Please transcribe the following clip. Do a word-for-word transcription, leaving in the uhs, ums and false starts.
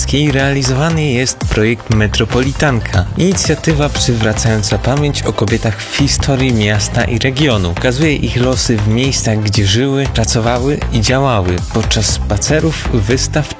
Warszawskiej realizowany jest projekt Metropolitanka. Inicjatywa przywracająca pamięć o kobietach w historii miasta i regionu. Ukazuje ich losy w miejscach, gdzie żyły, pracowały i działały podczas spacerów, wystaw